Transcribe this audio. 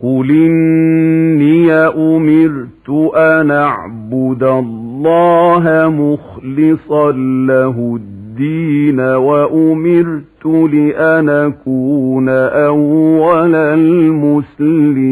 قُلْ إِنِّي أُمِرْتُ أَنْ أَعْبُدَ اللَّهَ مُخْلِصًا لَهُ الدِّينَ وَأُمِرْتُ لِأَنْ أَكُونَ أَوَّلَ الْمُسْلِمِينَ